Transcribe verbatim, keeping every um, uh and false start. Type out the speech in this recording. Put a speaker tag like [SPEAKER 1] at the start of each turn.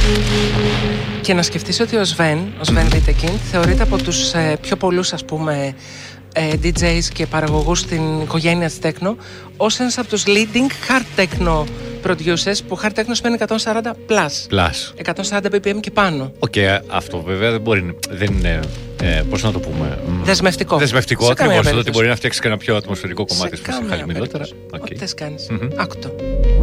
[SPEAKER 1] Και να σκεφτείς ότι ο Sven, ο Sven Vitekindh, θεωρείται από τους ε, πιο πολλούς, ας πούμε, ε, ντι τζέις και παραγωγούς στην οικογένεια της techno ως ένας από τους leading hard techno producers, που hard techno σημαίνει εκατόν σαράντα plus.
[SPEAKER 2] Plus.
[SPEAKER 1] εκατόν σαράντα μπι πι εμ και πάνω.
[SPEAKER 2] Οκ, okay, αυτό βέβαια δεν μπορεί, δεν είναι, ε, πώς να το πούμε,
[SPEAKER 1] δεσμευτικό.
[SPEAKER 2] Δεσμευτικό, ακριβώς, ότι μπορεί να φτιάξει και ένα πιο ατμοσφαιρικό κομμάτι,
[SPEAKER 1] σε
[SPEAKER 2] χαλιμηλότερα.
[SPEAKER 1] Ό,τι θες κάνεις.
[SPEAKER 2] Mm-hmm.
[SPEAKER 1] Άκου το.